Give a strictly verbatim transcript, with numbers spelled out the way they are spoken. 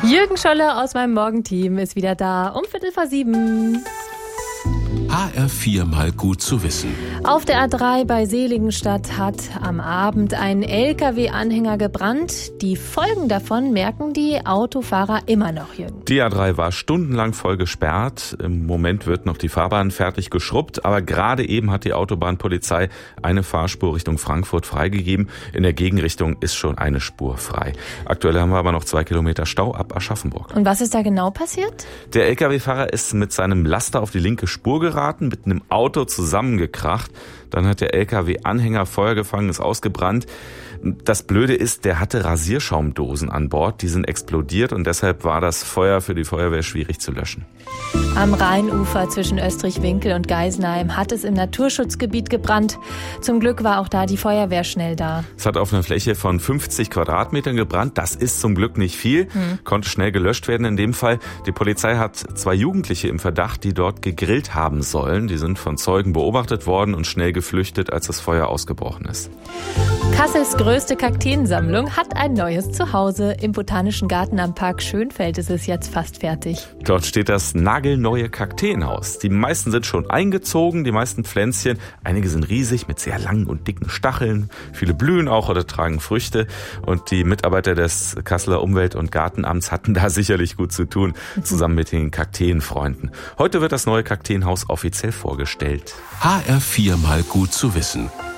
Jürgen Scholle aus meinem Morgenteam ist wieder da um Viertel vor sieben. H R vier mal gut zu wissen. Auf der A drei bei Seligenstadt hat am Abend ein L K W-Anhänger gebrannt. Die Folgen davon merken die Autofahrer immer noch, Jürgen. Die A drei war stundenlang voll gesperrt. Im Moment wird noch die Fahrbahn fertig geschrubbt. Aber gerade eben hat die Autobahnpolizei eine Fahrspur Richtung Frankfurt freigegeben. In der Gegenrichtung ist schon eine Spur frei. Aktuell haben wir aber noch zwei Kilometer Stau ab Aschaffenburg. Und was ist da genau passiert? Der L K W-Fahrer ist mit seinem Laster auf die linke Spur geraten, mit einem Auto zusammengekracht. Dann hat der L K W-Anhänger Feuer gefangen, ist ausgebrannt. Das Blöde ist, der hatte Rasierschaumdosen an Bord, die sind explodiert und deshalb war das Feuer für die Feuerwehr schwierig zu löschen. Am Rheinufer zwischen Österreich-Winkel und Geisenheim hat es im Naturschutzgebiet gebrannt. Zum Glück war auch da die Feuerwehr schnell da. Es hat auf einer Fläche von fünfzig Quadratmetern gebrannt. Das ist zum Glück nicht viel, hm. konnte schnell gelöscht werden in dem Fall. Die Polizei hat zwei Jugendliche im Verdacht, die dort gegrillt haben sollen. Die sind von Zeugen beobachtet worden und schnell geflüchtet, als das Feuer ausgebrochen ist. Kassels größte Kakteensammlung hat ein neues Zuhause. Im Botanischen Garten am Park Schönfeld ist es jetzt fast fertig. Dort steht das nagelneue Kakteenhaus. Die meisten sind schon eingezogen, die meisten Pflänzchen. Einige sind riesig mit sehr langen und dicken Stacheln. Viele blühen auch oder tragen Früchte. Und die Mitarbeiter des Kasseler Umwelt- und Gartenamts hatten da sicherlich gut zu tun, zusammen mit den Kakteenfreunden. Heute wird das neue Kakteenhaus offiziell vorgestellt. H R vier mal gut zu wissen.